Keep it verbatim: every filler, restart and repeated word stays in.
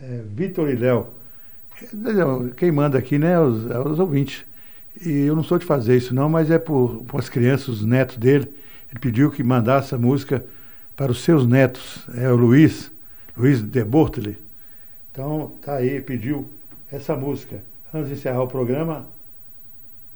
é, Vitor e Léo. Quem manda aqui, né, é os, é os ouvintes. E eu não sou de fazer isso não, mas é por, por as crianças, os netos dele. Ele pediu que mandasse essa música para os seus netos, é o Luiz, Luiz de Bortoli. Então, tá aí, pediu essa música. Antes de encerrar o programa,